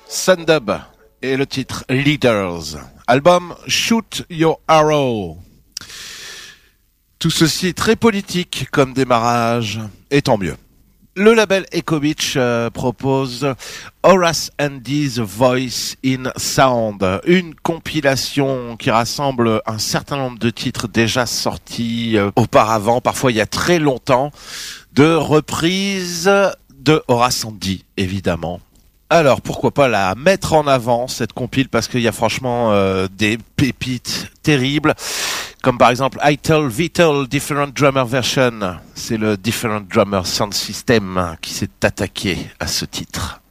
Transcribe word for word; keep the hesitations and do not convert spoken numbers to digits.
Sundub et le titre Leaders. Album Shoot Your Arrow. Tout ceci est très politique comme démarrage, et tant mieux. Le label Echo Beach euh, propose Horace Andy's Voice in Sound, une compilation qui rassemble un certain nombre de titres déjà sortis euh, auparavant, parfois il y a très longtemps, de reprises de Horace Andy, évidemment. Alors, pourquoi pas la mettre en avant, cette compile, parce qu'il y a franchement euh, des pépites terribles, comme par exemple Ital Vital Different Drummer Version. C'est le Different Drummer Sound System qui s'est attaqué à ce titre.